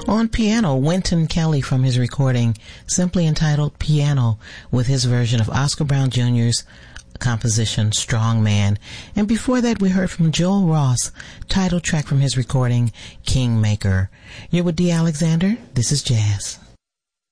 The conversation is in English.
On piano, Wynton Kelly from his recording simply entitled Piano, with his version of Oscar Brown Jr.'s composition Strong Man. And before that, we heard from Joel Ross, title track from his recording Kingmaker. You're with Dee Alexander. This is Jazz.